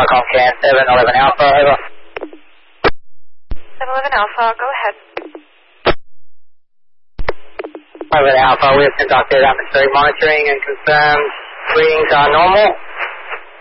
Comcan 711 Alpha, over. 711 Alpha, go ahead. 711 Alpha, we have conducted atmospheric monitoring and confirmed readings are normal.